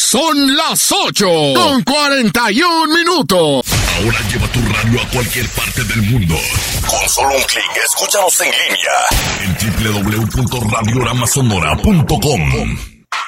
Son las 8:41. Ahora lleva tu radio a cualquier parte del mundo. Con solo un clic, escúchanos en línea en www.radiogramasonora.com.